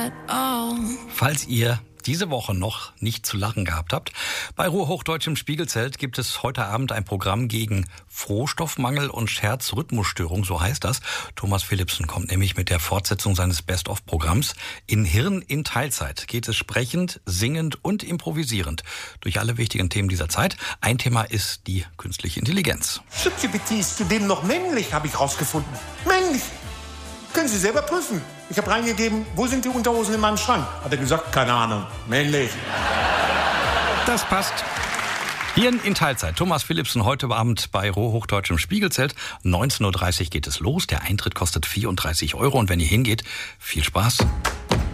at all. Falls ihr diese Woche noch nicht zu lachen gehabt habt, bei Ruhrhochdeutsch im Spiegelzelt gibt es heute Abend ein Programm gegen Frohstoffmangel und Scherzrhythmusstörung, so heißt das. Thomas Philippsen kommt nämlich mit der Fortsetzung seines Best-of-Programms. In Hirn in Teilzeit geht es sprechend, singend und improvisierend durch alle wichtigen Themen dieser Zeit. Ein Thema ist die künstliche Intelligenz. ChatGPT ist zudem noch männlich, habe ich rausgefunden. Männlich! Können Sie selber prüfen. Ich habe reingegeben, wo sind die Unterhosen in meinem Schrank? Hat er gesagt, keine Ahnung, männlich. Das passt. Hirn in Teilzeit. Thomas Philippsen heute Abend bei Ruhrhochdeutsch im Spiegelzelt. 19.30 Uhr geht es los. Der Eintritt kostet 34 € und wenn ihr hingeht, viel Spaß.